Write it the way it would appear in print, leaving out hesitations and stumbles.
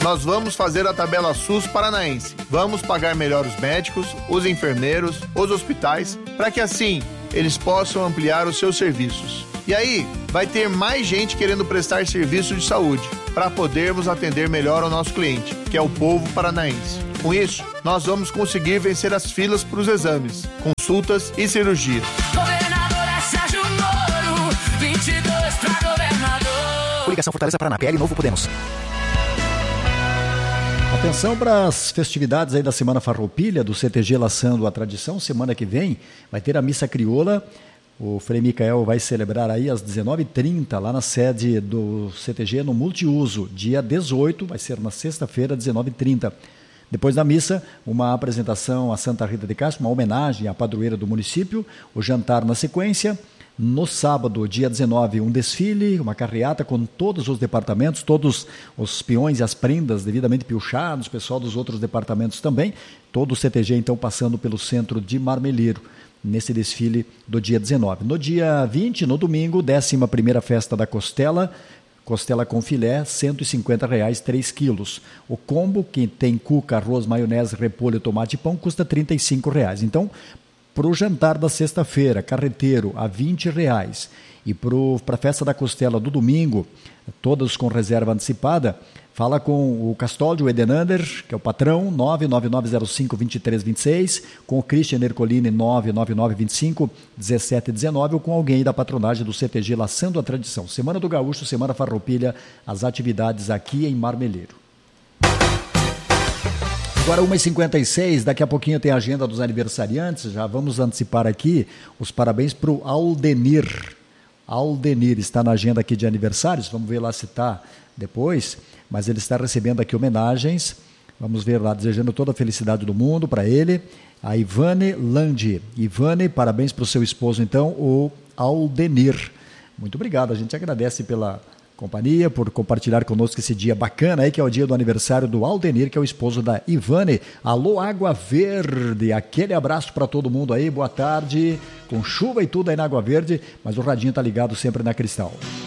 nós vamos fazer a tabela SUS paranaense. Vamos pagar melhor os médicos, os enfermeiros, os hospitais, para que assim eles possam ampliar os seus serviços. E aí, vai ter mais gente querendo prestar serviço de saúde, para podermos atender melhor ao nosso cliente, que é o povo paranaense. Com isso, nós vamos conseguir vencer as filas para os exames, consultas e cirurgias. Governador é Sérgio Moro, 22 para governador. Coligação Fortaleza Paraná, PL Novo Podemos. Atenção para as festividades aí da Semana Farroupilha, do CTG Laçando a Tradição. Semana que vem vai ter a Missa Crioula. O Frei Micael vai celebrar aí às 19h30 lá na sede do CTG no Multiuso. Dia 18, vai ser na sexta-feira, 19h30. Depois da missa, uma apresentação a Santa Rita de Castro, uma homenagem à padroeira do município, o jantar na sequência. No sábado, dia 19, um desfile, uma carreata com todos os departamentos, todos os peões e as prendas devidamente piochados, pessoal dos outros departamentos também. Todo o CTG, então, passando pelo centro de Marmeleiro, nesse desfile do dia 19. No dia 20, no domingo, 11ª Festa da Costela, costela com filé, R$ 150, 3 quilos. O combo, que tem cuca, arroz, maionese, repolho, tomate e pão, custa R$ 35. Então, para o jantar da sexta-feira, carreteiro, a R$ 20. E para a festa da costela do domingo, todos com reserva antecipada, fala com o Custódio Edenander, que é o patrão, 99905-2326, com o Christian Ercolini, 99925-1719, ou com alguém da patronagem do CTG Laçando a Tradição. Semana do Gaúcho, Semana Farroupilha, as atividades aqui em Marmeleiro. Agora 1h56, daqui a pouquinho tem a agenda dos aniversariantes, já vamos antecipar aqui os parabéns para o Aldenir. Aldenir está na agenda aqui de aniversários, vamos ver lá se está depois, mas ele está recebendo aqui homenagens, vamos ver lá, desejando toda a felicidade do mundo para ele, a Ivane Landi. Ivane, parabéns para o seu esposo então, o Aldenir. Muito obrigado, a gente agradece pela companhia, por compartilhar conosco esse dia bacana aí, que é o dia do aniversário do Aldenir, que é o esposo da Ivane. Alô, Água Verde, aquele abraço para todo mundo aí, boa tarde, com chuva e tudo aí na Água Verde, mas o radinho tá ligado sempre na Cristal.